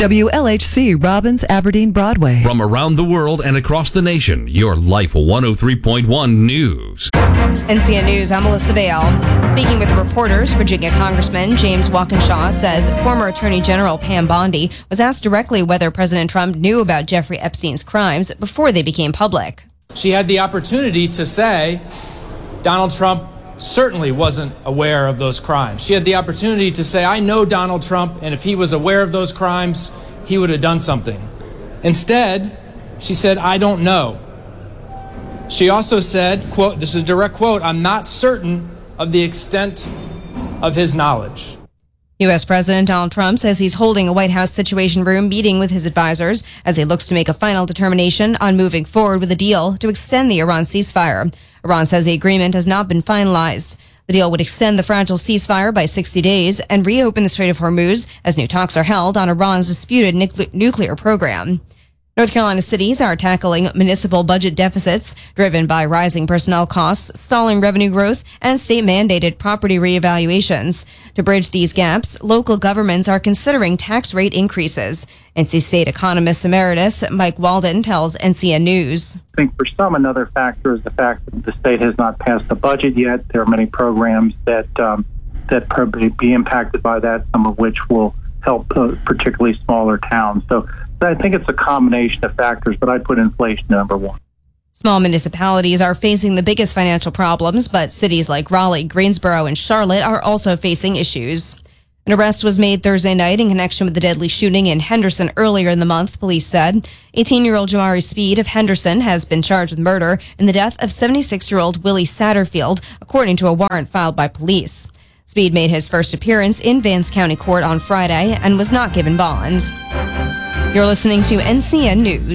WLHC Robbins, Aberdeen, Broadway. From around the world and across the nation, your Life 103.1 News. NCN News, I'm Melissa Bale. Speaking with reporters, Virginia Congressman James Walkinshaw says former Attorney General Pam Bondi was asked directly whether President Trump knew about Jeffrey Epstein's crimes before they became public. She had the opportunity to say Donald Trump certainly wasn't aware of those crimes. She had the opportunity to say, I know Donald Trump, and if he was aware of those crimes, he would have done something. Instead, she said, I don't know. She also said, quote, this is a direct quote, I'm not certain of the extent of his knowledge. U.S. President Donald Trump says he's holding a White House Situation Room meeting with his advisors as he looks to make a final determination on moving forward with a deal to extend the Iran ceasefire. Iran says the agreement has not been finalized. The deal would extend the fragile ceasefire by 60 days and reopen the Strait of Hormuz as new talks are held on Iran's disputed nuclear program. North Carolina cities are tackling municipal budget deficits driven by rising personnel costs, stalling revenue growth, and state-mandated property reevaluations. To bridge these gaps, local governments are considering tax rate increases. NC State economist emeritus Mike Walden tells NCN News. I think for some, another factor is the fact that the state has not passed the budget yet. There are many programs that probably be impacted by that, some of which will help particularly smaller towns. So I think it's a combination of factors, but I'd put inflation number one. Small municipalities are facing the biggest financial problems, but cities like Raleigh, Greensboro, and Charlotte are also facing issues. An arrest was made Thursday night in connection with the deadly shooting in Henderson earlier in the month, police said. 18-year-old Jamari Speed of Henderson has been charged with murder in the death of 76-year-old Willie Satterfield, according to a warrant filed by police. Speed made his first appearance in Vance County Court on Friday and was not given bond. You're listening to NCN News.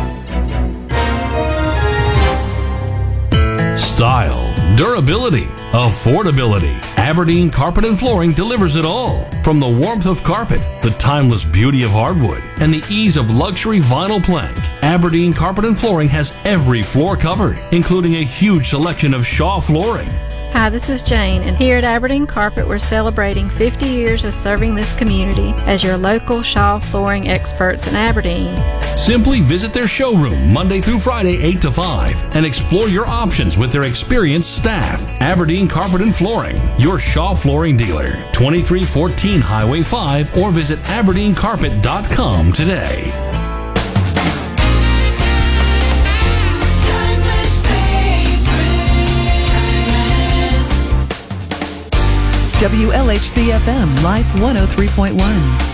Style, durability, affordability. Aberdeen Carpet and Flooring delivers it all. From the warmth of carpet, the timeless beauty of hardwood, and the ease of luxury vinyl plank, Aberdeen Carpet and Flooring has every floor covered, including a huge selection of Shaw flooring. Hi, this is Jane, and here at Aberdeen Carpet, we're celebrating 50 years of serving this community as your local Shaw flooring experts in Aberdeen. Simply visit their showroom Monday through Friday, 8 to 5, and explore your options with their experienced staff. Aberdeen Carpet and Flooring, your Shaw flooring dealer. 2314 Highway 5, or visit aberdeencarpet.com today. WLHC FM, Life 103.1.